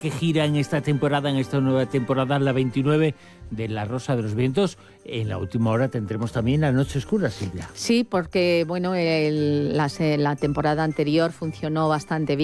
que gira en esta temporada, en esta nueva temporada, la 29 de La Rosa de los Vientos. En la última hora tendremos también La Noche Oscura, Silvia. Sí, porque bueno, la temporada anterior funcionó bastante bien.